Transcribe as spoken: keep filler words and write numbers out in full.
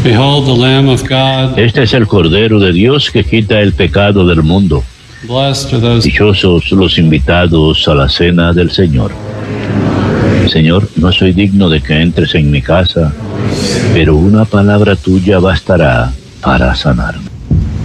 Behold the Lamb of God. Este es el Cordero de Dios que quita el pecado del mundo. Blessed are those. Dichosos los invitados a la cena del Señor. Señor, no soy digno de que entres en mi casa, pero una palabra tuya bastará para sanarme.